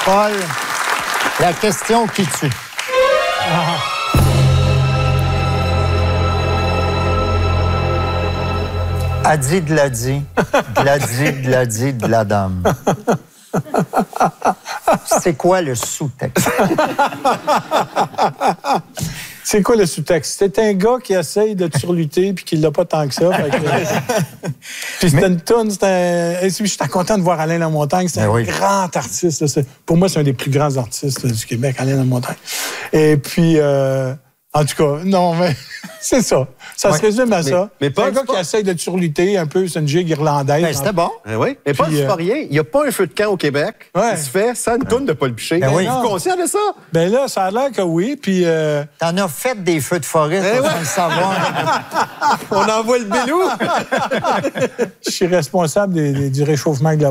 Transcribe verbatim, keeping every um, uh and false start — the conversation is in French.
Paul, la question qui tue. A dit de la dit, de la dit, de la dit, de la dame. C'est quoi le sous-texte? C'est quoi le sous-texte? C'est un gars qui essaye de te surlutter puis qui l'a pas tant que ça. Fait que... puis c'était une toune, c'était un... J'étais content de voir Alain Lamontagne. C'est un oui. grand artiste. Là. Pour moi, c'est un des plus grands artistes du Québec, Alain Lamontagne. Et puis, euh... en tout cas, non, mais c'est ça. Ça ouais. se résume à mais, ça. Mais c'est un gars pas... qui essaye de te surlutter un peu. C'est une gigue irlandaise. Ben, c'était bon. Ben oui. Mais pas, Puis, c'est pas euh... rien. Il n'y a pas un feu de camp au Québec ouais. qui se fait sans une toune de Paul Piché. Ben oui. Es-tu conscient de ça? Ben là, ça a l'air que oui. Puis. Euh... T'en as fait des feux de forêt, Ben sans ouais. le savoir. On envoie le bélou. Je suis responsable des, des, du réchauffement global.